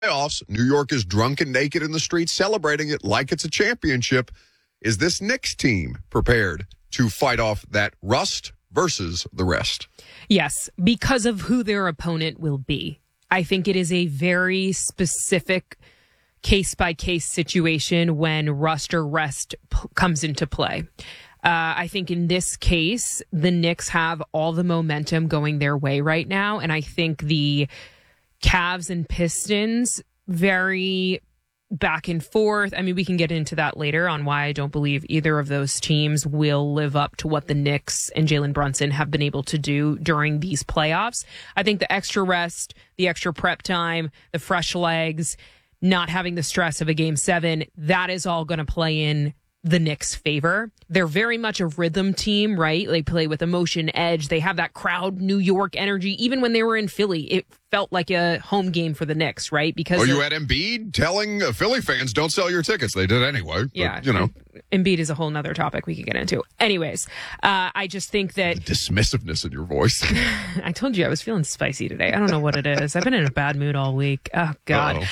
Playoffs. New York is drunk and naked in the streets, celebrating it like it's a championship. Is this Knicks team prepared to fight off that rust versus the rest? Yes, because of who their opponent will be. I think it is a very specific case-by-case situation when rust or rest comes into play. I think in this case, the Knicks have all the momentum going their way right now, and I think the Cavs and Pistons very back and forth. I mean, we can get into that later on why I don't believe either of those teams will live up to what the Knicks and Jalen Brunson have been able to do during these playoffs. I think the extra rest, the extra prep time, the fresh legs, not having the stress of a Game 7, that is all going to play in the Knicks' favor. They're very much a rhythm team, right? They play with emotion, edge. They have that crowd New York energy. Even when they were in Philly, it felt like a home game for the Knicks, right? Because you had Embiid telling Philly fans, don't sell your tickets. They did anyway. Yeah. But, Embiid is a whole nother topic we could get into. Anyways, I just think that... The dismissiveness in your voice. I told you I was feeling spicy today. I don't know what it is. I've been in a bad mood all week. Oh, God.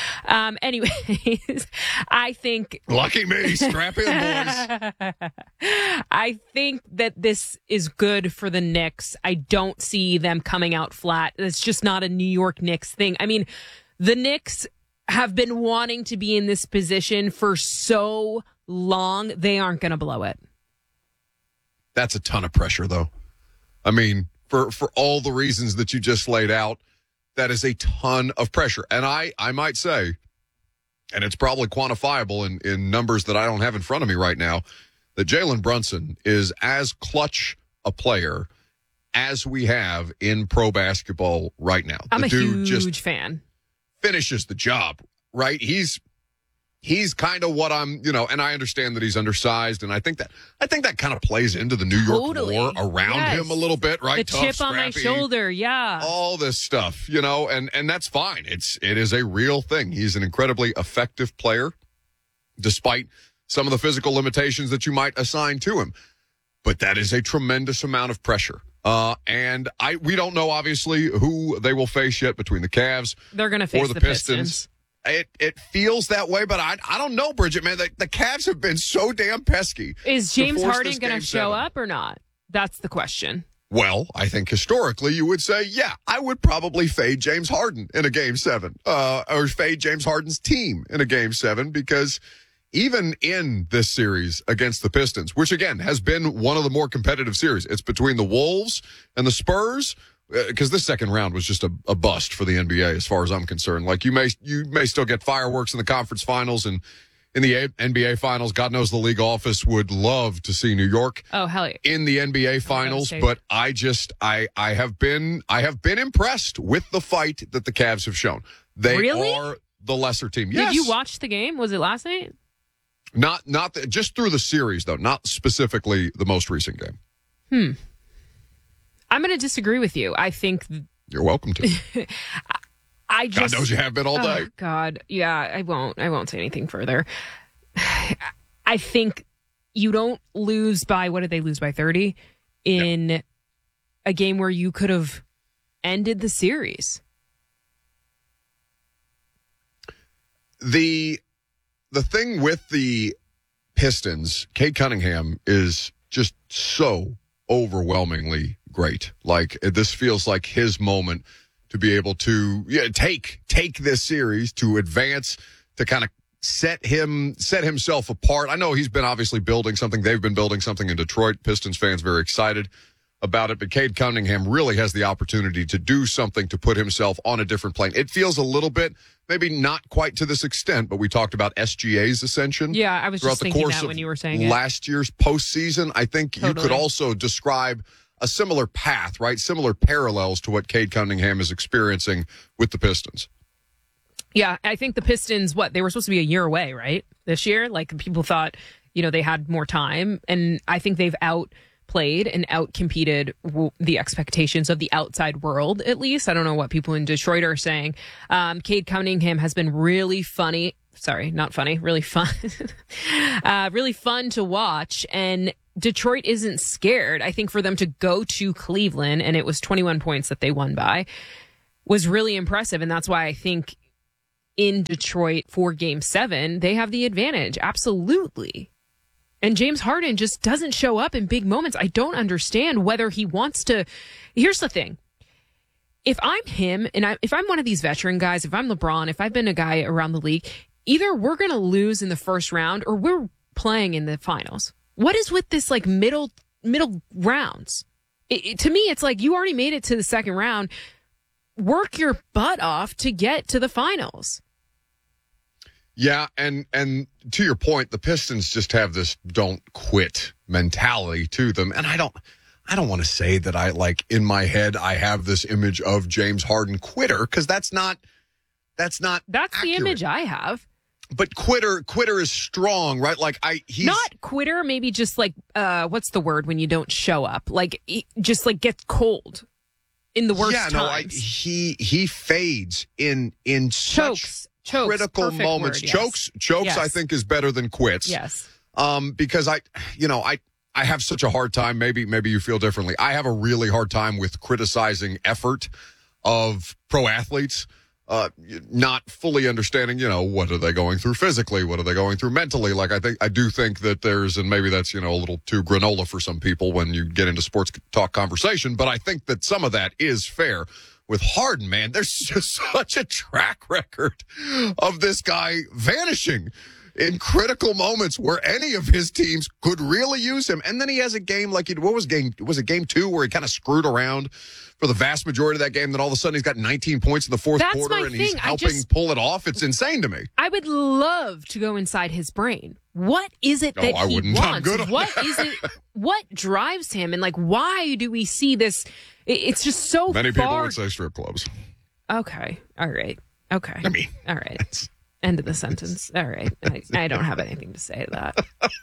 Anyways, I think... Lucky me. Strap in, boys. I think that this is good for the Knicks. I don't see them coming out flat. It's just not a New York Knicks thing. I mean, the Knicks have been wanting to be in this position for so long. They aren't going to blow it. That's a ton of pressure, though. I mean, for all the reasons that you just laid out, that is a ton of pressure. And I might say, and it's probably quantifiable in numbers that I don't have in front of me right now, that Jalen Brunson is as clutch a player as we have in pro basketball right now. I'm the a dude huge fan. Finishes the job, right? He's kind of what I'm, and I understand that he's undersized, and I think that kind of plays into the New York lore around him a little bit, right? The Tough, chip scrappy, on my shoulder, yeah. All this stuff, and that's fine. It is a real thing. He's an incredibly effective player, despite some of the physical limitations that you might assign to him. But that is a tremendous amount of pressure. And we don't know, obviously, who they will face yet between the Cavs They're going to face or the Pistons. It feels that way, but I don't know, Bridget, man. The Cavs have been so damn pesky. Is James Harden going to show up or not? That's the question. Well, I think historically you would say, yeah, I would probably fade James Harden in a Game 7, or fade James Harden's team in a Game 7, because even in this series against the Pistons, which again has been one of the more competitive series, it's between the Wolves and the Spurs, because this second round was just a bust for the NBA as far as I'm concerned. Like you may still get fireworks in the conference finals and in the NBA finals. God knows the league office would love to see New York in the NBA finals, but I have been impressed with the fight that the Cavs have shown. They are the lesser team. Yes. Did you watch the game? Was it last night? Just through the series though, not specifically the most recent game. I'm going to disagree with you. I think you're welcome to. God knows you have been all day. God, yeah, I won't say anything further. I think you don't lose by, what did they lose by, 30 in a game where you could have ended the series. The thing with the Pistons, Cade Cunningham is just so overwhelmingly great. Like, this feels like his moment to be able to take this series, to advance, to kind of set himself apart. I know he's been obviously building something. They've been building something in Detroit. Pistons fans very excited about it, but Cade Cunningham really has the opportunity to do something to put himself on a different plane. It feels a little bit, maybe not quite to this extent, but we talked about SGA's ascension. Yeah, I was just thinking that when you were saying it. Last year's postseason, I think you could also describe a similar path, right? Similar parallels to what Cade Cunningham is experiencing with the Pistons. Yeah, I think the Pistons, they were supposed to be a year away, right? This year? Like, people thought, they had more time, and I think they've outplayed and outcompeted the expectations of the outside world, at least. I don't know what people in Detroit are saying. Cade Cunningham has been really funny. Sorry, not funny. Really fun. Really fun to watch. And Detroit isn't scared. I think for them to go to Cleveland, and it was 21 points that they won by, was really impressive. And that's why I think in Detroit for Game 7, they have the advantage. Absolutely. And James Harden just doesn't show up in big moments. I don't understand whether he wants to. Here's the thing. If I'm him, and if I'm one of these veteran guys, if I'm LeBron, if I've been a guy around the league, either we're going to lose in the first round or we're playing in the finals. What is with this like middle rounds? To me, it's like you already made it to the second round. Work your butt off to get to the finals. Yeah, and to your point, the Pistons just have this don't quit mentality to them. And I don't want to say that I like in my head I have this image of James Harden quitter, because that's not That's accurate. the image I have. But quitter is strong, right? Like he's not quitter, maybe just like what's the word when you don't show up? Like just like gets cold in the worst times. He fades in chokes, critical moments. Word, yes. Chokes yes. I think is better than quits. Yes. Because I have such a hard time. Maybe you feel differently. I have a really hard time with criticizing effort of pro athletes. Not fully understanding, what are they going through physically? What are they going through mentally? Like, I do think that and maybe that's, a little too granola for some people when you get into sports talk conversation, but I think that some of that is fair. With Harden, man, there's just such a track record of this guy vanishing in critical moments where any of his teams could really use him. And then he has a game like was it game 2 where he kind of screwed around for the vast majority of that game. Then all of a sudden he's got 19 points in the fourth quarter and he's helping pull it off. It's insane to me. I would love to go inside his brain. What is it that he wants? I'm good on what is it? What drives him? And like, why do we see this? It's just so Many people would say strip clubs. Okay. All right. Okay. I mean, all right. End of the sentence. All right. I don't have anything to say to that.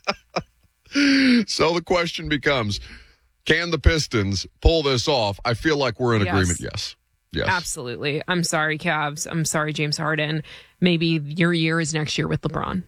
So the question becomes, can the Pistons pull this off? I feel like we're in agreement. Yes. Absolutely. I'm sorry, Cavs. I'm sorry, James Harden. Maybe your year is next year with LeBron.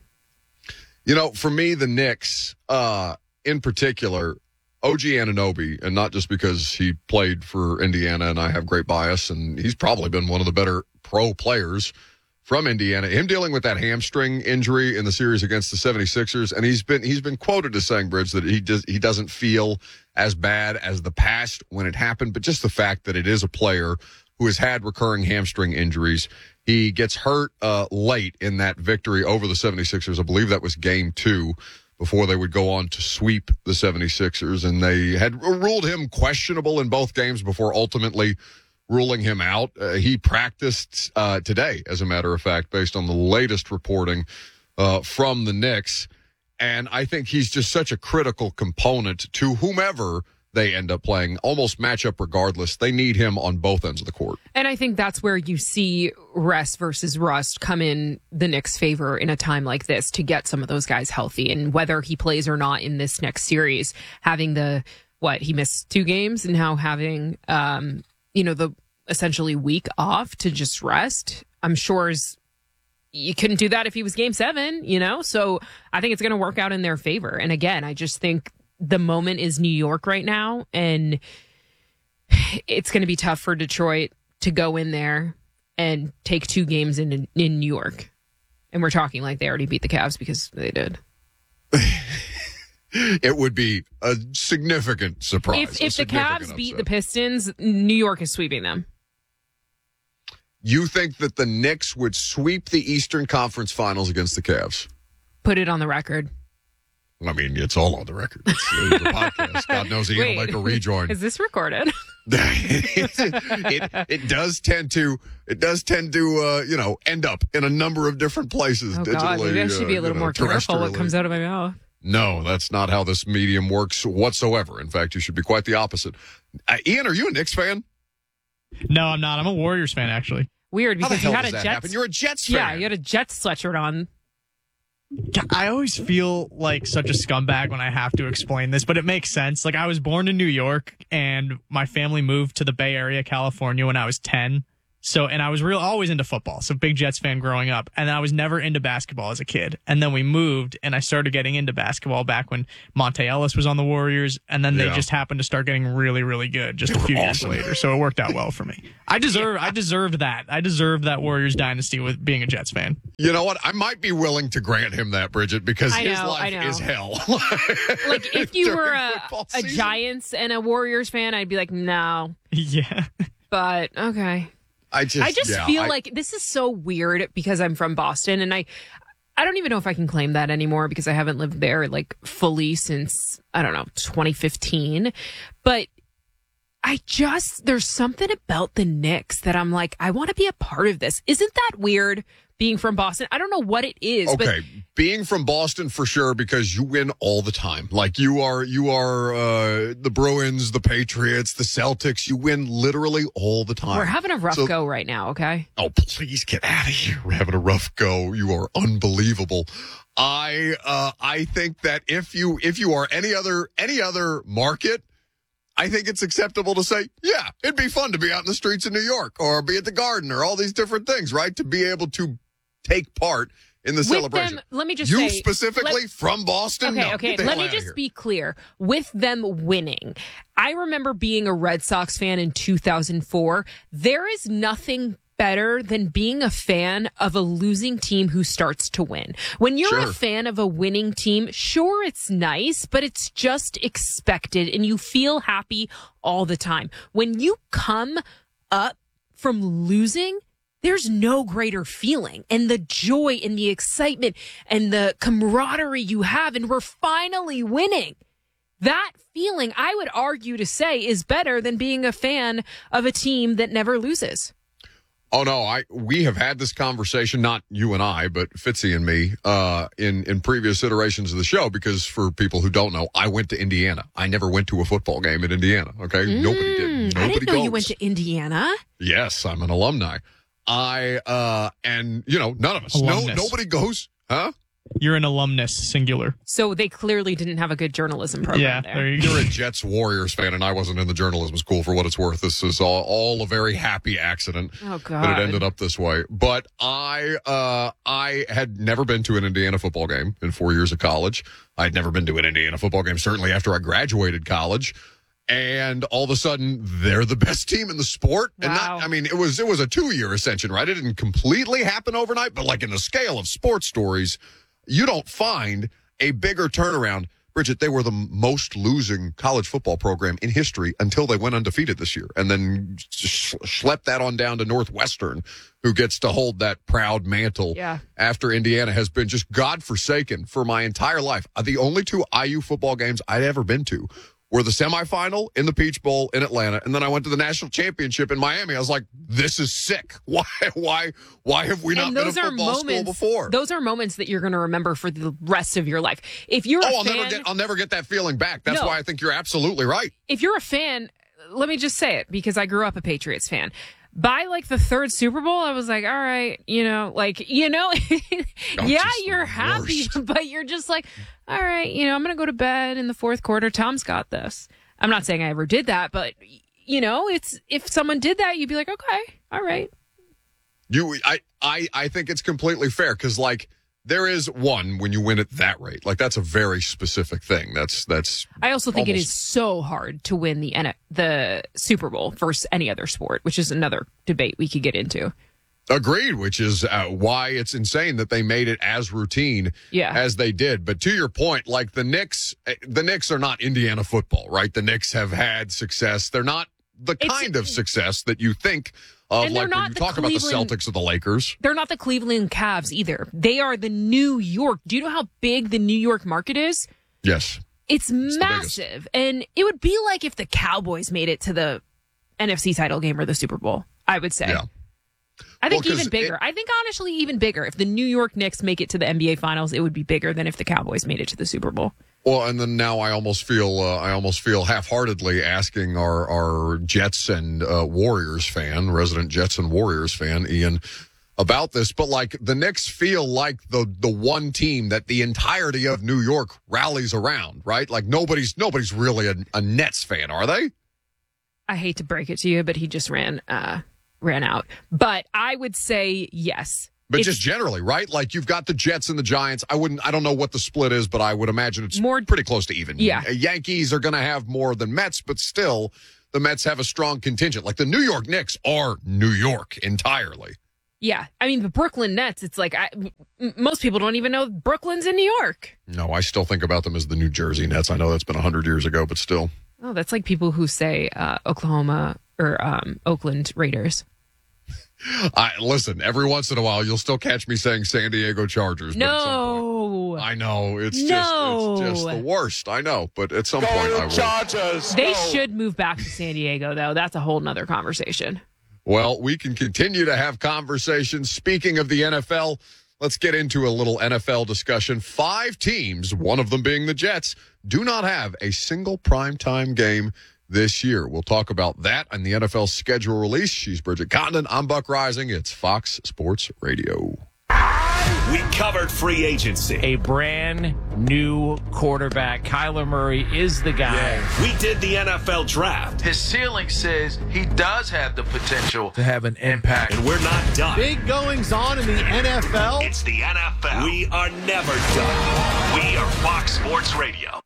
For me, the Knicks, in particular, OG Anunoby, and not just because he played for Indiana and I have great bias, and he's probably been one of the better pro players from Indiana. Him dealing with that hamstring injury in the series against the 76ers, and he's been quoted as saying, Bridge, that he doesn't feel as bad as the past when it happened, but just the fact that it is a player who has had recurring hamstring injuries. He gets hurt late in that victory over the 76ers. I believe that was game 2 before they would go on to sweep the 76ers, and they had ruled him questionable in both games before ultimately ruling him out. He practiced today, as a matter of fact, based on the latest reporting from the Knicks. And I think he's just such a critical component to whomever they end up playing, almost matchup regardless. They need him on both ends of the court. And I think that's where you see rest versus rust come in the Knicks' favor in a time like this to get some of those guys healthy. And whether he plays or not in this next series, having he missed 2 games and now having, the essentially week off to just rest, I'm sure you couldn't do that if he was game 7, So I think it's going to work out in their favor. And again, I just think the moment is New York right now, and it's going to be tough for Detroit to go in there and take 2 games in New York. And we're talking like they already beat the Cavs because they did. It would be a significant surprise. If the Cavs beat the Pistons, New York is sweeping them. You think that the Knicks would sweep the Eastern Conference Finals against the Cavs? Put it on the record. I mean, it's all on the record. It's the podcast. God knows Ian will make a rejoin. Is this recorded? It does tend to end up in a number of different places. Oh, digitally, God, maybe I should be a little more careful what comes out of my mouth. No, that's not how this medium works whatsoever. In fact, you should be quite the opposite. Ian, are you a Knicks fan? No, I'm not. I'm a Warriors fan, actually. Weird, because you had a Jets. Jets. You're a Jets fan. Yeah, you had a Jets sweatshirt on. I always feel like such a scumbag when I have to explain this, but it makes sense. Like, I was born in New York, and my family moved to the Bay Area, California, when I was 10. And I was always into football. So big Jets fan growing up. And I was never into basketball as a kid. And then we moved and I started getting into basketball back when Monte Ellis was on the Warriors. And then they just happened to start getting really, really good just a few years later. So it worked out well for me. I deserved that. I deserved that Warriors dynasty with being a Jets fan. You know what? I might be willing to grant him that, Bridget, because his life is hell. Like if you were a Giants and a Warriors fan, I'd be like, no. Yeah. But okay. I just feel like this is so weird because I'm from Boston and I don't even know if I can claim that anymore because I haven't lived there like fully since, I don't know, 2015. But there's something about the Knicks that I'm like, I want to be a part of this. Isn't that weird being from Boston? I don't know what it is. Okay, being from Boston for sure because you win all the time. Like you are the Bruins, the Patriots, the Celtics. You win literally all the time. We're having a rough go right now, okay? Oh, please get out of here. We're having a rough go. You are unbelievable. I think that if you are any other market, I think it's acceptable to say, yeah, it'd be fun to be out in the streets of New York or be at the Garden or all these different things, right? To be able to take part in the celebration. Them, let me just say, you specifically from Boston? Okay. Let me just be clear. With them winning, I remember being a Red Sox fan in 2004. There is nothing better than being a fan of a losing team who starts to win. When you're a fan of a winning team, sure, it's nice, but it's just expected and you feel happy all the time. When you come up from losing, there's no greater feeling, and the joy and the excitement and the camaraderie you have, and we're finally winning. That feeling, I would argue to say, is better than being a fan of a team that never loses. Oh, no, we have had this conversation, not you and I, but Fitzy and me, in previous iterations of the show, because for people who don't know, I went to Indiana. I never went to a football game in Indiana, okay? Nobody did. Nobody I didn't know goes. You went to Indiana? Yes, I'm an alumni. And, none of us. Alumnus. Nobody goes, huh? You're an alumnus, singular. So they clearly didn't have a good journalism program there. There you go. You're a Jets Warriors fan, and I wasn't in the journalism school for what it's worth. This is all a very happy accident that it ended up this way. But I had never been to an Indiana football game in 4 years of college. I'd never been to an Indiana football game, certainly after I graduated college. And all of a sudden, they're the best team in the sport. Wow. And it was a 2-year ascension, right? It didn't completely happen overnight, but like in the scale of sports stories, you don't find a bigger turnaround. Bridget, they were the most losing college football program in history until they went undefeated this year, and then schlepped that on down to Northwestern, who gets to hold that proud mantle after Indiana has been just godforsaken for my entire life. The only 2 IU football games I'd ever been to were the semifinal in the Peach Bowl in Atlanta, and then I went to the national championship in Miami. I was like, this is sick. Why have we not been a football school before? Those are moments that you're going to remember for the rest of your life. If you're I'll never get that feeling back. That's why I think you're absolutely right. If you're a fan, let me just say it, because I grew up a Patriots fan. By like the 3rd Super Bowl, I was like, all right, you're happy, but you're just like, all right, I'm going to go to bed in the 4th quarter. Tom's got this. I'm not saying I ever did that, but it's, if someone did that, you'd be like, okay, all right. I think it's completely fair. 'Cause like, there is one when you win at that rate. Like, that's a very specific thing. That's. I also think it is so hard to win the Super Bowl versus any other sport, which is another debate we could get into. Agreed, which is why it's insane that they made it as routine as they did. But to your point, like the Knicks are not Indiana football, right? The Knicks have had success. They're not the kind of success that you think of, like when you talk about the Celtics or the Lakers. They're not the Cleveland Cavs either. They are the New York. Do you know how big the New York market is? Yes. It's massive. And it would be like if the Cowboys made it to the NFC title game or the Super Bowl, I would say. Yeah. I think even bigger. I think honestly even bigger. If the New York Knicks make it to the NBA Finals, it would be bigger than if the Cowboys made it to the Super Bowl. Well, and then now I almost feel half-heartedly asking our Jets and Warriors fan, resident Jets and Warriors fan, Ian, about this. But like the Knicks feel like the one team that the entirety of New York rallies around, right? Like nobody's really a Nets fan, are they? I hate to break it to you, but he just ran ran out. But I would say yes. But just generally, right? Like you've got the Jets and the Giants. I don't know what the split is, but I would imagine it's pretty close to even. Yeah. Yankees are going to have more than Mets, but still the Mets have a strong contingent. Like the New York Knicks are New York entirely. Yeah. I mean, the Brooklyn Nets, it's like most people don't even know Brooklyn's in New York. No, I still think about them as the New Jersey Nets. I know that's been 100 years ago, but still. Oh, that's like people who say Oklahoma or Oakland Raiders. Listen, every once in a while, you'll still catch me saying San Diego Chargers. No. I know. It's just the worst. I know. But at some point, I will. Chargers. They should move back to San Diego, though. That's a whole nother conversation. Well, we can continue to have conversations. Speaking of the NFL, let's get into a little NFL discussion. 5 teams, one of them being the Jets, do not have a single primetime game this year. We'll talk about that and the NFL schedule release. She's Bridget Condon. I'm Buck Rising. It's Fox Sports Radio. We covered free agency. A brand new quarterback. Kyler Murray is the guy. Yeah. We did the NFL draft. His ceiling says he does have the potential to have an impact. And we're not done. Big goings on in the NFL. It's the NFL. We are never done. We are Fox Sports Radio.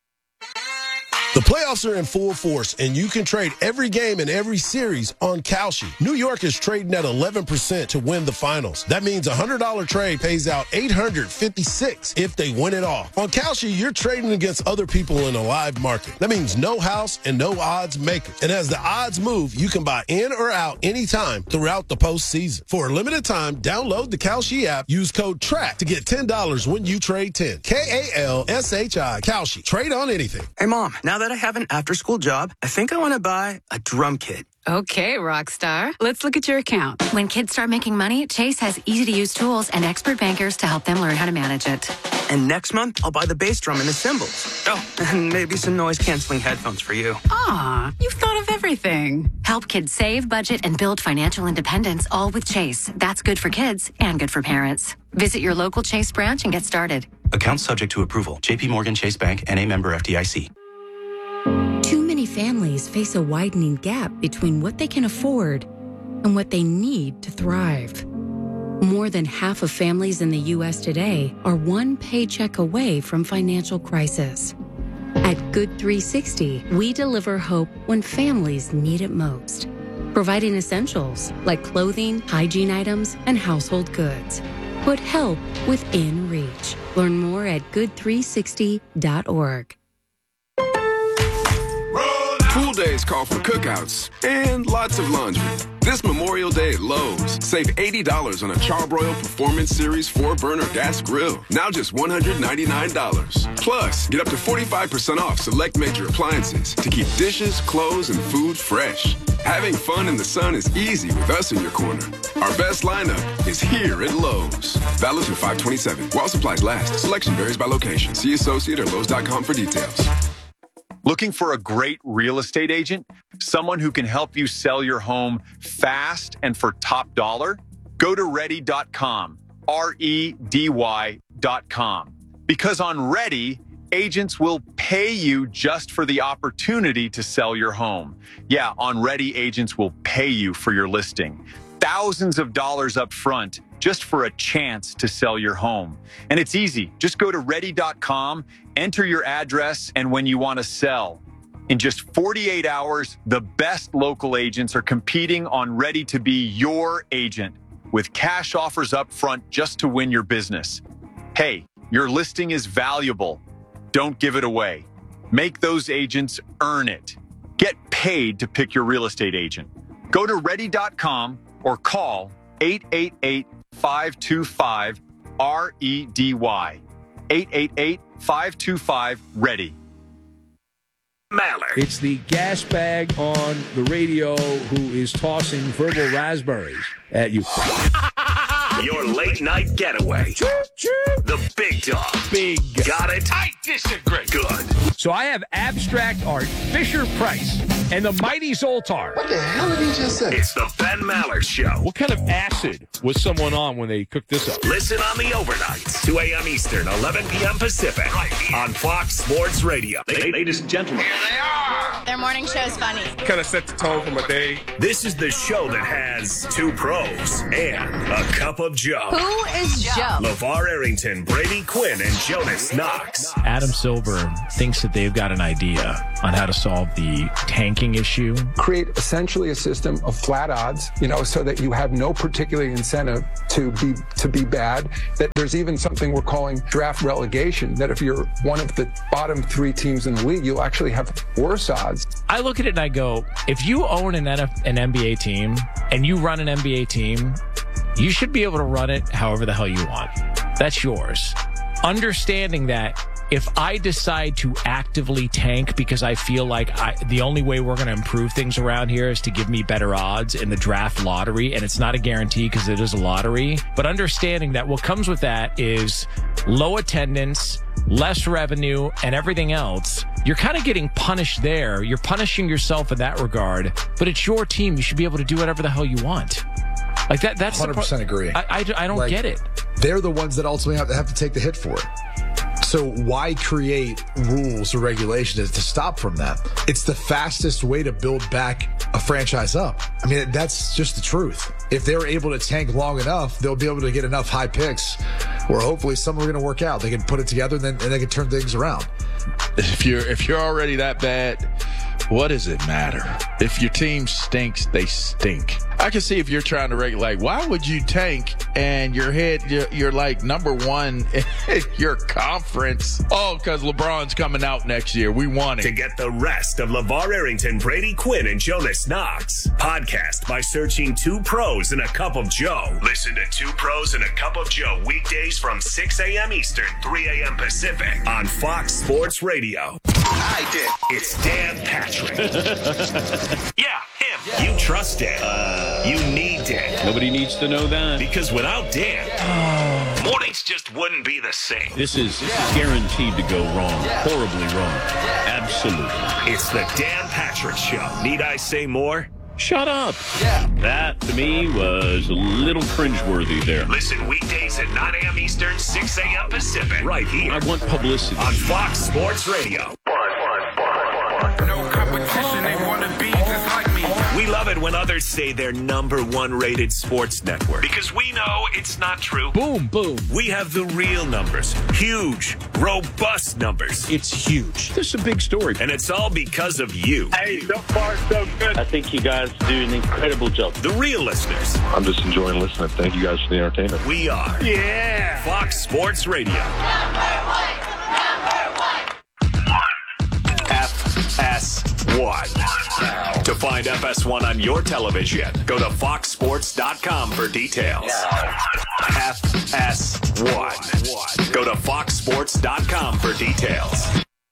The playoffs are in full force, and you can trade every game and every series on Kalshi. New York is trading at 11% to win the finals. That means a $100 trade pays out $856 if they win it all. On Kalshi, you're trading against other people in a live market. That means no house and no odds makers. And as the odds move, you can buy in or out anytime throughout the postseason. For a limited time, download the Kalshi app. Use code TRACK to get $10 when you trade 10. Kalshi. Kalshi. Trade on anything. Hey, Mom, now that I have an after-school job, I think I want to buy a drum kit. Okay, Rockstar. Let's look at your account. When kids start making money, Chase has easy-to-use tools and expert bankers to help them learn how to manage it. And next month, I'll buy the bass drum and the cymbals. Oh, and maybe some noise-canceling headphones for you. Ah, you've thought of everything. Help kids save, budget, and build financial independence, all with Chase. That's good for kids and good for parents. Visit your local Chase branch and get started. Account subject to approval. JP Morgan Chase Bank, N.A. member FDIC. Too many families face a widening gap between what they can afford and what they need to thrive. More than half of families in the U.S. today are one paycheck away from financial crisis. At Good 360, we deliver hope when families need it most, providing essentials like clothing, hygiene items, and household goods. Put help within reach. Learn more at good360.org. Pool days call for cookouts and lots of laundry. This Memorial Day at Lowe's, save $80 on a Charbroil Performance Series 4-burner gas grill. Now just $199. Plus, get up to 45% off select major appliances to keep dishes, clothes, and food fresh. Having fun in the sun is easy with us in your corner. Our best lineup is here at Lowe's. Valid through 5/27. While supplies last. Selection varies by location. See associate or Lowe's.com for details. Looking for a great real estate agent? Someone who can help you sell your home fast and for top dollar? Go to Ready.com, REDY.com. Because on Ready, agents will pay you just for the opportunity to sell your home. Yeah, on Ready, agents will pay you for your listing. Thousands of dollars up front just for a chance to sell your home. And it's easy. Just go to Ready.com, enter your address, and when you want to sell. In just 48 hours, the best local agents are competing on Ready to be your agent with cash offers up front just to win your business. Hey, your listing is valuable. Don't give it away. Make those agents earn it. Get paid to pick your real estate agent. Go to Ready.com or call 888-525-REDY. 888-525-READY. Mallard. It's the gas bag on the radio who is tossing verbal raspberries at you. Your late night getaway. The big dog. Big. Got it? I disagree. Good. So I have abstract art, Fisher-Price, and the mighty Zoltar. What the hell did he just say? It's the Ben Mallard Show. What kind of acid was someone on when they cooked this up? Listen on the overnights, 2 a.m. Eastern, 11 p.m. Pacific, right here on Fox Sports Radio. Ladies and gentlemen, Here they are, Their morning show is funny. Kind of set the tone for my day. This is the show that has 2 pros and a cup of Joe. Who is Joe? LeVar Arrington, Brady Quinn, and Jonas Knox. Adam Silver thinks that they've got an idea on how to solve the tanking issue. Create essentially a system of flat odds, so that you have no particular incentive to be bad. That there's even something we're calling draft relegation, that if you're one of the bottom 3 teams in the league, you'll actually have worse odds. I look at it and I go, if you own an NBA team and you run an NBA team, you should be able to run it however the hell you want. That's yours. Understanding that if I decide to actively tank because I feel like the only way we're going to improve things around here is to give me better odds in the draft lottery, and it's not a guarantee because it is a lottery, but understanding that what comes with that is low attendance, less revenue, and everything else, you're kind of getting punished there. You're punishing yourself in that regard, but it's your team. You should be able to do whatever the hell you want. Like that's 100% agree. I don't get it. They're the ones that ultimately have to take the hit for it. So why create rules or regulations to stop from that? It's the fastest way to build back a franchise up. I mean, that's just the truth. If they're able to tank long enough, they'll be able to get enough high picks where hopefully some are going to work out. They can put it together and then they can turn things around. If you're already that bad, what does it matter? If your team stinks, they stink. I can see if you're trying to regulate, why would you tank and you're like number 1 in your conference? Oh, because LeBron's coming out next year. We want it. To get the rest of LeVar Arrington, Brady Quinn, and Jonas Knox, podcast by searching 2 Pros and a Cup of Joe. Listen to 2 Pros and a Cup of Joe weekdays from 6 a.m. Eastern, 3 a.m. Pacific on Fox Sports Radio. I did. It's Dan Patrick. Yeah, him. You trust Dan. You need Dan. Nobody needs to know that. Because without Dan, mornings just wouldn't be the same. This is guaranteed to go wrong. Horribly wrong. Absolutely. It's the Dan Patrick Show. Need I say more? Shut up. Yeah. That, to me, was a little cringeworthy there. Listen weekdays at 9 a.m. Eastern, 6 a.m. Pacific. Right here. I want publicity. On Fox Sports Radio. No competition, they want to be just like me. We love it when others say they're #1 rated sports network. Because we know it's not true. Boom, boom. We have the real numbers. Huge, robust numbers. It's huge. This is a big story. And it's all because of you. Hey, so far so good. I think you guys do an incredible job. The real listeners. I'm just enjoying listening. Thank you guys for the entertainment. We are. Yeah. Fox Sports Radio. FS1. To find FS1 on your television, go to foxsports.com for details. FS1. Go to foxsports.com for details.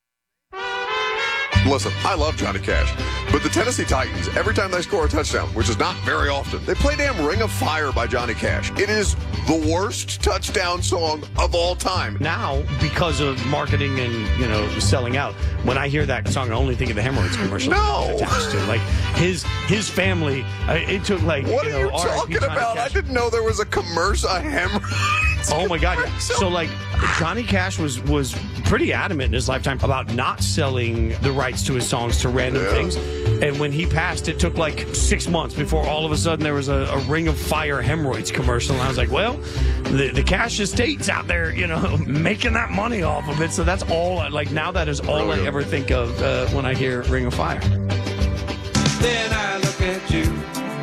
Listen, I love Johnny Cash, but the Tennessee Titans, every time they score a touchdown, which is not very often, they play damn Ring of Fire by Johnny Cash. It is the worst touchdown song of all time. Now, because of marketing and, selling out, when I hear that song, I only think of the hemorrhoids commercial. No! Attached to. Like, his family, it took like, what are you talking about? I didn't know there was a commercial, a hemorrhoids. Oh my God. Yeah. So like, Johnny Cash was pretty adamant in his lifetime about not selling the rights to his songs to random things. And when he passed, it took like 6 months before all of a sudden there was a Ring of Fire hemorrhoids commercial. And I was like, well, the Cash estate's out there, making that money off of it. So that's all, now that is all I ever think of when I hear Ring of Fire. Then I look at you,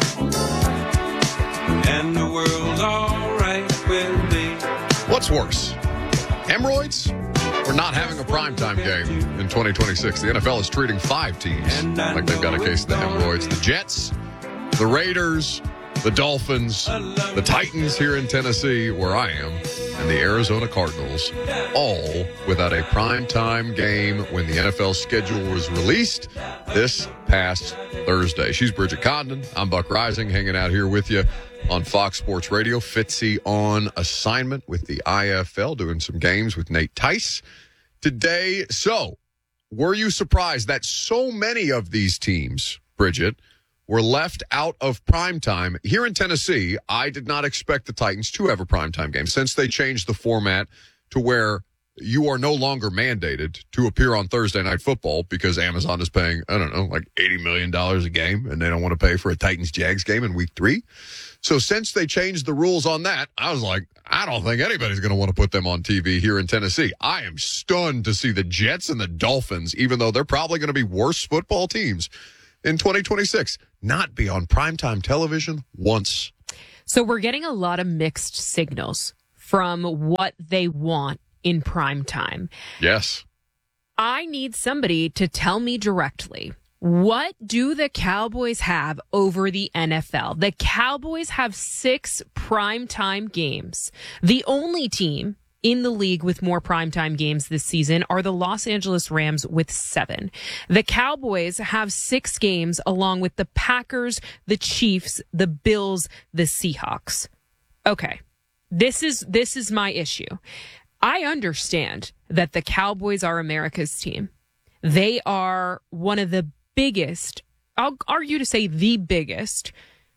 and the world's all right with me. What's worse, hemorrhoids or not having a primetime game in 2026? The NFL is treating 5 teams like they've got a case of the hemorrhoids. The Jets, the Raiders, the Dolphins, the Titans here in Tennessee, where I am, and the Arizona Cardinals, all without a primetime game when the NFL schedule was released this past Thursday. She's Bridget Condon. I'm Buck Rising, hanging out here with you on Fox Sports Radio. Fitzy on assignment with the IFL, doing some games with Nate Tice today. So, were you surprised that so many of these teams, Bridget, were left out of primetime? Here in Tennessee, I did not expect the Titans to have a primetime game since they changed the format to where you are no longer mandated to appear on Thursday Night Football because Amazon is paying, I don't know, like $80 million a game, and they don't want to pay for a Titans-Jags game in week 3. So since they changed the rules on that, I was like, I don't think anybody's going to want to put them on TV here in Tennessee. I am stunned to see the Jets and the Dolphins, even though they're probably going to be worse football teams in 2026, not be on primetime television once. So we're getting a lot of mixed signals from what they want in prime time. Yes. I need somebody to tell me directly, what do the Cowboys have over the NFL? The Cowboys have 6 primetime games. The only team in the league with more primetime games this season are the Los Angeles Rams with 7. The Cowboys have 6 games along with the Packers, the Chiefs, the Bills, the Seahawks. Okay. This is my issue. I understand that the Cowboys are America's team. They are one of the biggest, I'll argue to say the biggest,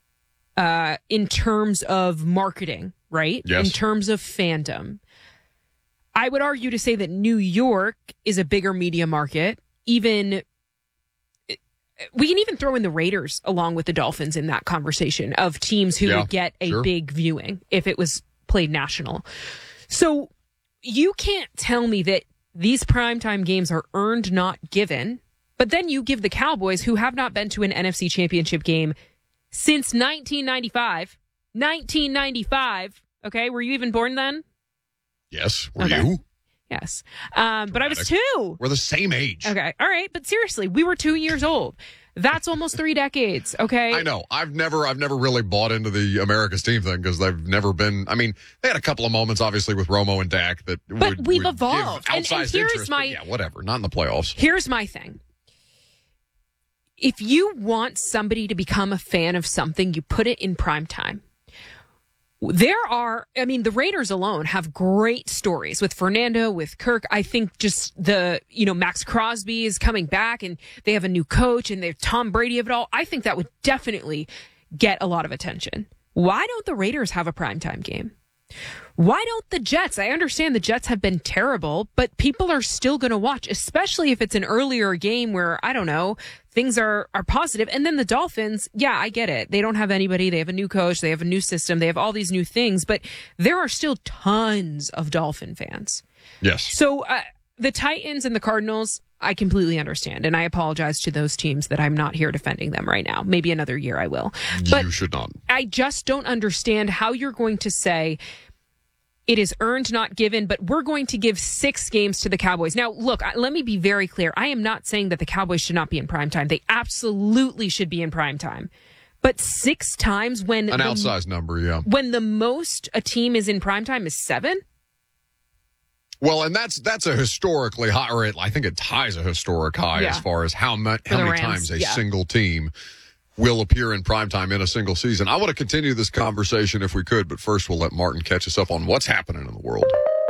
in terms of marketing, right? Yes. In terms of fandom. I would argue to say that New York is a bigger media market. We can even throw in the Raiders along with the Dolphins in that conversation of teams who would get a big viewing if it was played national. So you can't tell me that these primetime games are earned, not given, but then you give the Cowboys, who have not been to an NFC Championship game since 1995. 1995. Okay, were you even born then? Yes. Were you? Yes. But I was 2. We're the same age. Okay. All right. But seriously, we were 2 years old. That's almost 3 decades. Okay. I know. I've never really bought into the America's team thing because they've never been. I mean, they had a couple of moments, obviously, with Romo and Dak that. But we've evolved. And here's interest, yeah, whatever. Not in the playoffs. Here's my thing. If you want somebody to become a fan of something, you put it in prime time. The Raiders alone have great stories with Fernando, with Kirk. I think just Max Crosby is coming back and they have a new coach and they're Tom Brady of it all. I think that would definitely get a lot of attention. Why don't the Raiders have a primetime game? Why don't the Jets? I understand the Jets have been terrible, but people are still going to watch, especially if it's an earlier game where, I don't know, things are positive. And then the Dolphins, yeah, I get it. They don't have anybody. They have a new coach. They have a new system. They have all these new things, but there are still tons of Dolphin fans. Yes. So the Titans and the Cardinals, I completely understand. And I apologize to those teams that I'm not here defending them right now. Maybe another year I will. But you should not. I just don't understand how you're going to say it is earned, not given, but we're going to give 6 games to the Cowboys. Now, look, let me be very clear. I am not saying that the Cowboys should not be in primetime. They absolutely should be in primetime. But 6 times when... An outsized number, yeah. When the most a team is in primetime is 7? Well, and that's a historically high, or I think it ties a historic high as far as how many times a single team will appear in primetime in a single season. I want to continue this conversation if we could, but first we'll let Martin catch us up on what's happening in the world.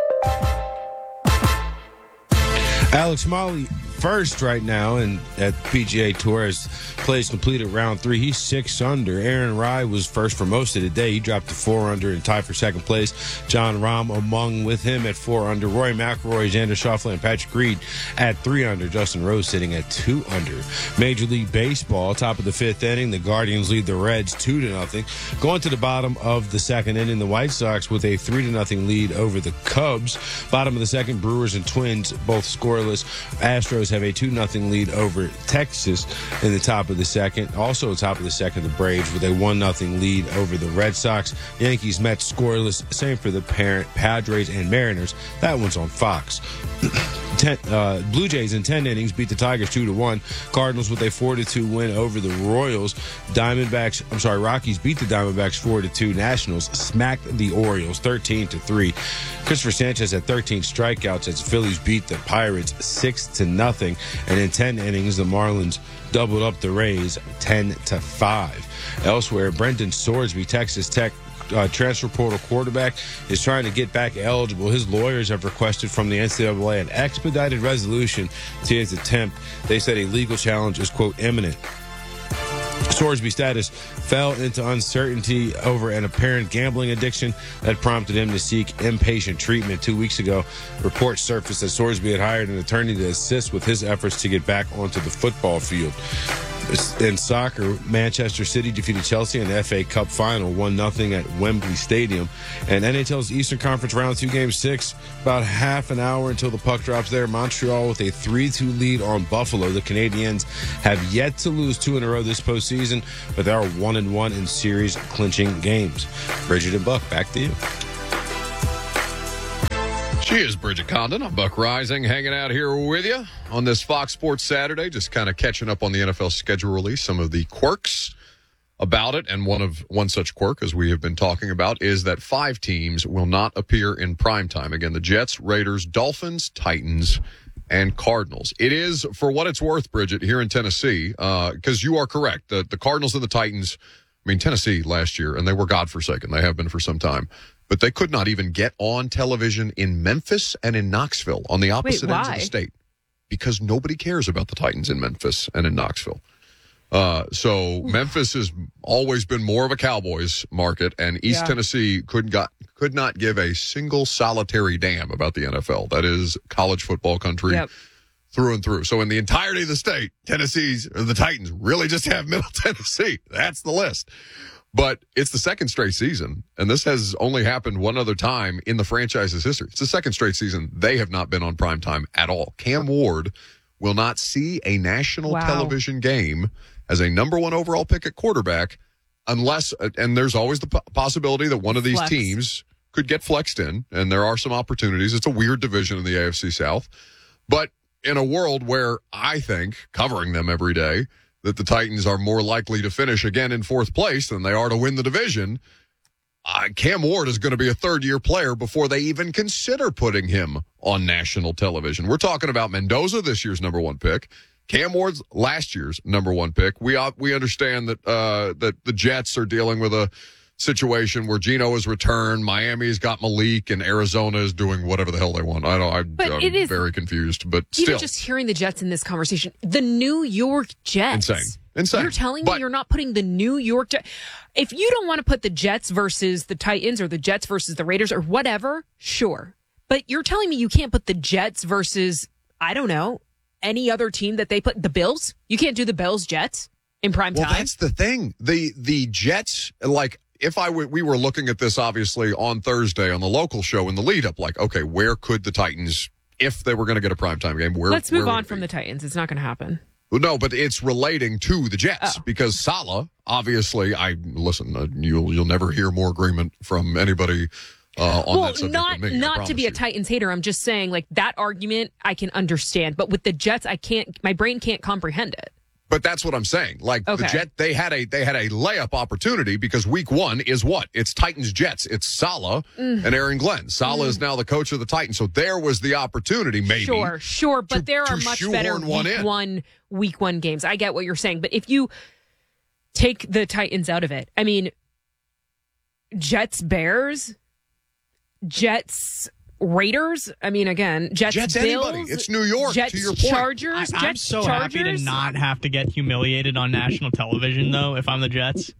Alex Molly first right now and at PGA Tour as plays completed round 3. He's 6 under. Aaron Rai was first for most of the day. He dropped to 4 under and tied for second place. John Rahm among with him at 4 under. Rory McIlroy, Xander Schauffele, and Patrick Reed at 3 under. Justin Rose sitting at 2 under. Major League Baseball, top of the 5th inning. The Guardians lead the Reds 2-0. Going to the bottom of the 2nd inning, the White Sox with a 3-0 lead over the Cubs. Bottom of the 2nd, Brewers and Twins both scoreless. Astros have a 2-0 lead over Texas in the top of the 2nd. Also top of the 2nd, the Braves with a 1-0 lead over the Red Sox. Yankees, Mets scoreless. Same for the Padres and Mariners. That one's on Fox. Blue Jays in 10 innings beat the Tigers 2-1. Cardinals with a 4-2 win over the Royals. Rockies beat the Diamondbacks 4-2. Nationals smacked the Orioles 13-3. Christopher Sanchez had 13 strikeouts as the Phillies beat the Pirates 6-0. And in 10 innings, the Marlins doubled up the Rays 10-5. Elsewhere, Brendan Sorsby, Texas Tech transfer portal quarterback, is trying to get back eligible. His lawyers have requested from the NCAA an expedited resolution to his attempt. They said a legal challenge is, quote, imminent. Sorsby's status fell into uncertainty over an apparent gambling addiction that prompted him to seek inpatient treatment. 2 weeks ago, reports surfaced that Sorsby had hired an attorney to assist with his efforts to get back onto the football field. In soccer, Manchester City defeated Chelsea in the FA Cup final, 1-0 at Wembley Stadium. And NHL's Eastern Conference Round 2 Game 6, about half an hour until the puck drops there. Montreal with a 3-2 lead on Buffalo. The Canadiens have yet to lose 2 in a row this postseason, but they are 1-1 in series-clinching games. Bridget and Buck, back to you. She is Bridget Condon. I'm Buck Rising, hanging out here with you on this Fox Sports Saturday, just kind of catching up on the NFL schedule release, some of the quirks about it. And one such quirk, as we have been talking about, is that 5 teams will not appear in primetime. Again, the Jets, Raiders, Dolphins, Titans, and Cardinals. It is, for what it's worth, Bridget, here in Tennessee, because you are correct. The Cardinals and the Titans, Tennessee last year, and they were godforsaken. They have been for some time. But they could not even get on television in Memphis and in Knoxville on the opposite ends of the state because nobody cares about the Titans in Memphis and in Knoxville. So Memphis has always been more of a Cowboys market, and East Tennessee could not give a single solitary damn about the NFL. That is college football country through and through. So in the entirety of the state, the Titans really just have Middle Tennessee. That's the list. But it's the second straight season, and this has only happened one other time in the franchise's history. It's the second straight season they have not been on primetime at all. Cam Ward will not see a national television game as a number 1 overall pick at quarterback unless, and there's always the possibility that one of these teams could get flexed in, and there are some opportunities. It's a weird division in the AFC South. But in a world where I think, covering them every day, that the Titans are more likely to finish again in 4th place than they are to win the division, Cam Ward is going to be a third-year player before they even consider putting him on national television. We're talking about Mendoza, this year's number 1 pick. Cam Ward's last year's number 1 pick. We understand that that the Jets are dealing with a situation where Geno has returned, Miami's got Malik, and Arizona is doing whatever the hell they want. I'm very confused, but still. Even just hearing the Jets in this conversation, the New York Jets. Insane. You're telling me you're not putting the New York Jets. If you don't want to put the Jets versus the Titans or the Jets versus the Raiders or whatever, sure. But you're telling me you can't put the Jets versus, I don't know, any other team that they put, the Bills? You can't do the Bills Jets in prime time? Well, that's the thing. The Jets, we were looking at this, obviously, on Thursday on the local show in the lead-up, okay, where could the Titans, if they were going to get a primetime game, Let's move on from the Titans. It's not going to happen. No, but it's relating to the Jets because Saleh, obviously, you'll never hear more agreement from anybody on that subject than me. Not to be a Titans hater, I'm just saying, that argument I can understand, but with the Jets, my brain can't comprehend it. But that's what I'm saying. The Jet, they had a layup opportunity because week 1 is what? It's Titans Jets. It's Saleh and Aaron Glenn. Saleh is now the coach of the Titans. So there was the opportunity, maybe. Sure. But there are much better week one games. I get what you're saying. But if you take the Titans out of it, Jets Bears, Jets Raiders. Jets Bills. Anybody. It's New York. Jets to your point. Chargers. I'm so happy to not have to get humiliated on national television, though. If I'm the Jets,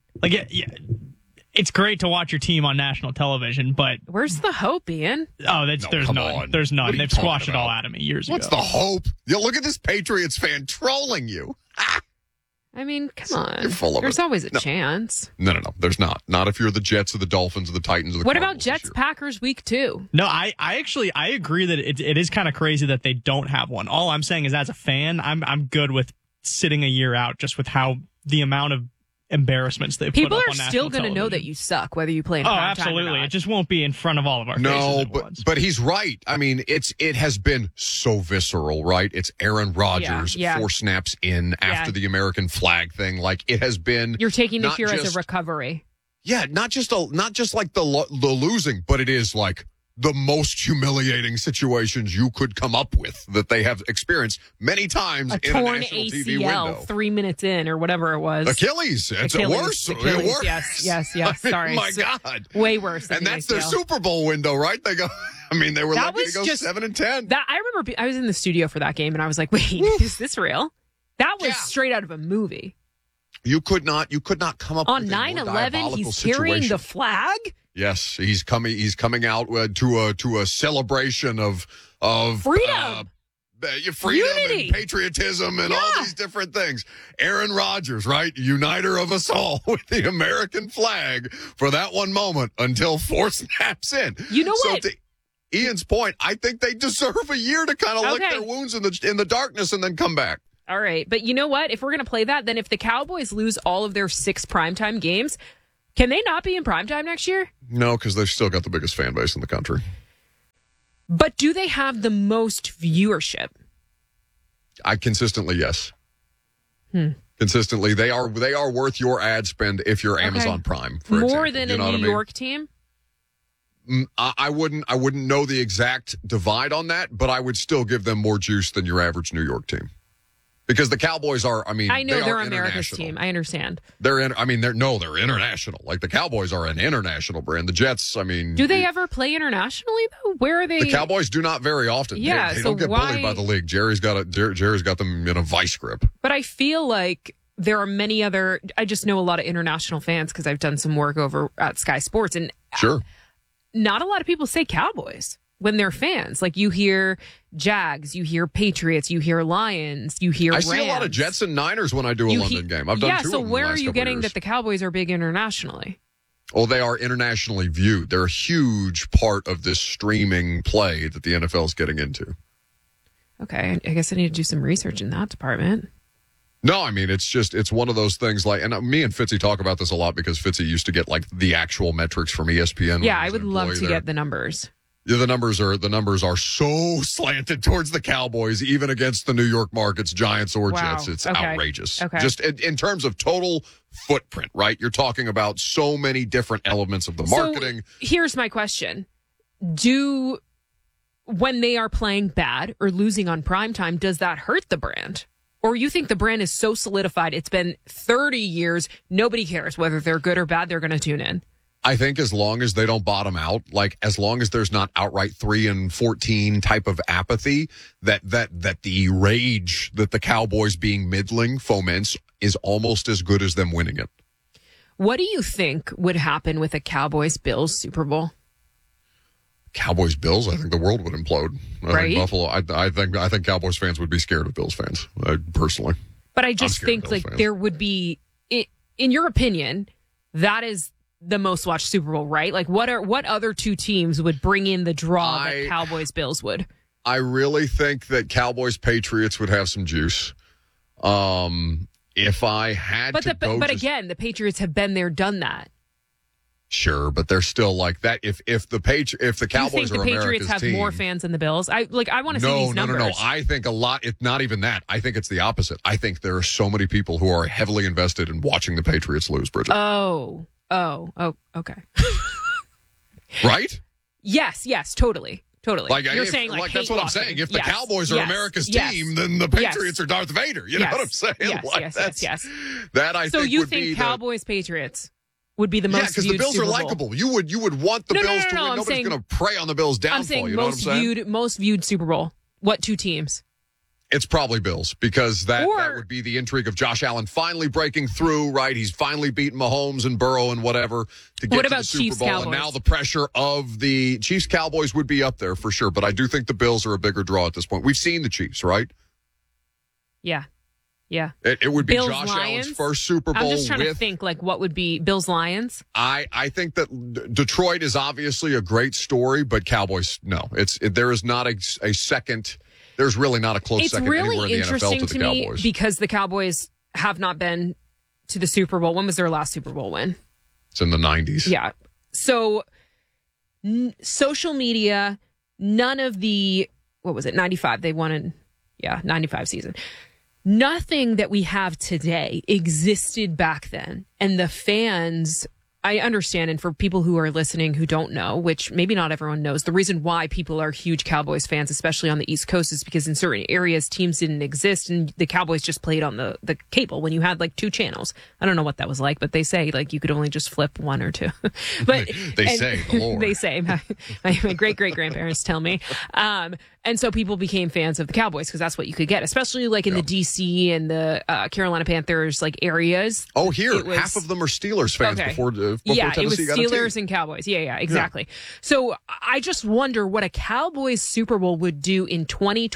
it's great to watch your team on national television, but where's the hope, Ian? Oh, there's none. There's none. They've squashed it all out of me years ago. What's the hope? Look at this Patriots fan trolling you. Come on. You're full of There's always a chance. No. There's not. Not if you're the Jets or the Dolphins or the Titans or the What Cardinals about Jets Packers week 2? No, I agree that it is kind of crazy that they don't have one. All I'm saying is, as a fan, I'm good with sitting a year out just with how the amount of embarrassments they've put up on national television. People are still going to know that you suck, whether you play in prime time or absolutely. not. It just won't be in front of all of our faces. But he's right. It has been so visceral, right? It's Aaron Rodgers 4 snaps in after the American flag thing. It has been. You're taking this year as a recovery. Yeah, not just the losing, but it is the most humiliating situations you could come up with that they have experienced many times in a national ACL, TV window. 3 minutes in or whatever it was. Achilles. It's worse. Achilles. Yes. Sorry. My God. Way worse. And that's their Super Bowl window, right? They go. They were lucky to go 7-10. I remember I was in the studio for that game, and I was like, "Wait, is this real?" That was straight out of a movie. You could not come up on with 9/11. He's carrying the flag. Yes, he's coming out to a celebration of freedom. Freedom Unity. and patriotism and all these different things. Aaron Rodgers, right? Uniter of us all with the American flag for that one moment until 4 snaps in. You know what? So to Ian's point, I think they deserve a year to kind of lick their wounds in the darkness and then come back. All right. But you know what? If we're going to play that, then if the Cowboys lose all of their 6 primetime games, can they not be in primetime next year? No, because they've still got the biggest fan base in the country. But do they have the most viewership? Consistently, yes. Consistently, they are worth your ad spend if you're Amazon Prime. For more example. than a New York team. I wouldn't know the exact divide on that, but I would still give them more juice than your average New York team. Because the Cowboys are, I know they're America's America's team. I understand. They're international. Like the Cowboys are an international brand. The Jets, do they ever play internationally though? Where are they? The Cowboys do not very often. Yeah, they so don't get bullied by the league. Jerry's got them in a vice grip. But I feel like there are many other. I just know a lot of international fans because I've done some work over at Sky Sports, and sure, not a lot of people say Cowboys when they're fans. Like you hear Jags, you hear Patriots, you hear Lions, you hear Rams. I see a lot of Jets and Niners when I do a London game. I've done 2 so of them where the are last you couple getting years. that the Cowboys are big internationally? Oh, they are internationally viewed. They're a huge part of this streaming play that the NFL is getting into. Okay, I guess I need to do some research in that department. No, it's one of those things like, and me and Fitzy talk about this a lot because Fitzy used to get like the actual metrics from ESPN. Yeah, I would love to get the numbers. Yeah, the numbers are so slanted towards the Cowboys, even against the New York markets, Giants or Jets. It's outrageous. Okay. Just in terms of total footprint, right? You're talking about so many different elements of the marketing. So here's my question. When they are playing bad or losing on primetime, does that hurt the brand? Or you think the brand is so solidified, it's been 30 years, nobody cares whether they're good or bad, they're going to tune in? I think as long as they don't bottom out, like as long as there's not outright 3-14 type of apathy, that the rage that the Cowboys being middling foments is almost as good as them winning it. What do you think would happen with a Cowboys-Bills Super Bowl? Cowboys-Bills, I think the world would implode. Right? Think Buffalo, I think Cowboys fans would be scared of Bills fans, personally. But I just think like there would be, in your opinion, that is the most watched Super Bowl, right? Like what other 2 teams would bring in the draw that Cowboys-Bills would? I really think that Cowboys-Patriots would have some juice. If I had but again, the Patriots have been there, done that. Sure, but they're still like that. If the Cowboys you think are the Patriots America's have team, more fans than the Bills? I want to see these numbers. No. I think a lot. It's not even that. I think it's the opposite. I think there are so many people who are heavily invested in watching the Patriots lose, Bridget. Oh, okay. Right? Yes, totally. Like you're saying like that's what I'm saying. If the Cowboys are America's team, then the Patriots are Darth Vader. You know what I'm saying? Yes. That I so think you would think be Cowboys-Patriots would be the most because viewed the Bills Super are Bowl. likable. You would want the Bills to win. Nobody's going to prey on the Bills' downfall. I'm saying you know what I'm saying? most viewed Super Bowl. What 2 teams? It's probably Bills because that would be the intrigue of Josh Allen finally breaking through, right? He's finally beaten Mahomes and Burrow and whatever to get to the Super Chiefs, Bowl. Cowboys? And now the pressure of the Chiefs-Cowboys would be up there for sure. But I do think the Bills are a bigger draw at this point. We've seen the Chiefs, right? Yeah. It would be Bills, Josh Lions? Allen's first Super Bowl. I'm just trying to think like what would be Bills Lions. I think that Detroit is obviously a great story, but Cowboys, no. There is not a second. There's really not a close second anywhere in the NFL to the Cowboys. Because the Cowboys have not been to the Super Bowl. When was their last Super Bowl win? It's in the 90s. Yeah. So social media, none of the, 95? They won in, 95 season. Nothing that we have today existed back then. And the fans, I understand, and for people who are listening who don't know, which maybe not everyone knows, the reason why people are huge Cowboys fans, especially on the East Coast, is because in certain areas teams didn't exist and the Cowboys just played on the cable when you had like 2 channels. I don't know what that was like, but they say like you could only just flip 1 or 2. But they say, the Lord. They say, my great-great-grandparents tell me. And so people became fans of the Cowboys because that's what you could get, especially like in the D.C. and the Carolina Panthers like areas. Oh, here, half of them are Steelers fans before Tennessee it was got a team. Steelers and Cowboys. Yeah, exactly. So I just wonder what a Cowboys Super Bowl would do in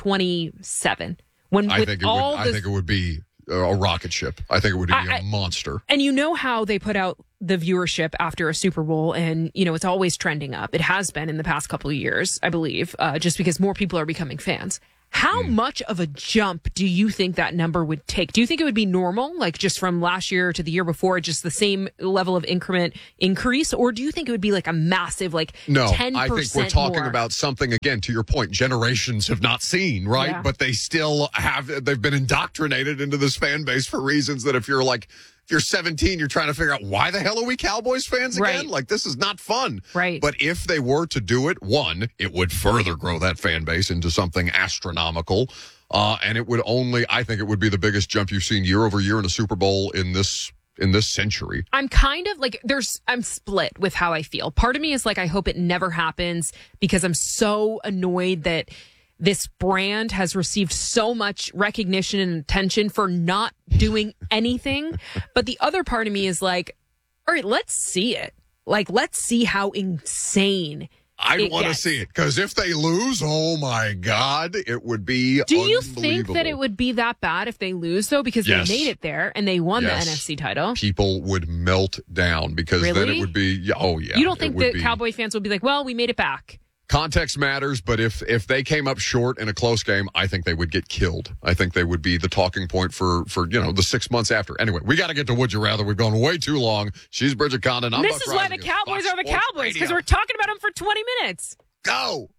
2027 when I think it would be a rocket ship. I think it would be a monster. And you know how they put out the viewership after a Super Bowl, and it's always trending up. It has been in the past couple of years, I believe, just because more people are becoming fans. How much of a jump do you think that number would take? Do you think it would be normal, like just from last year to the year before, just the same level of increment increase? Or do you think it would be like a massive, like 10% I think we're talking about something, again, to your point, generations have not seen, right? Yeah. But they still they've been indoctrinated into this fan base for reasons that if you're 17, you're trying to figure out why the hell are we Cowboys fans again? Right. Like, this is not fun. Right. But if they were to do it, one, it would further grow that fan base into something astronomical. And I think it would be the biggest jump you've seen year over year in a Super Bowl in this century. I'm kind of like, I'm split with how I feel. Part of me is like, I hope it never happens because I'm so annoyed that this brand has received so much recognition and attention for not doing anything. But the other part of me is like, all right, let's see it. Like, let's see how insane I'd want to see it, because if they lose, oh my God, it would be Do you think that it would be that bad if they lose, though? Because they made it there and they won the NFC title. People would melt down because then it would be, oh yeah. You don't think that Cowboy fans would be like, well, we made it back? Context matters, but if they came up short in a close game, I think they would get killed. I think they would be the talking point for the 6 months after. Anyway, we got to get to Would You Rather. We've gone way too long. She's Bridget Condon. I'm This Buck is why the Reisinger. Cowboys are the Fox Sports Cowboys, because Radio. we're talking about them for 20 minutes. Go!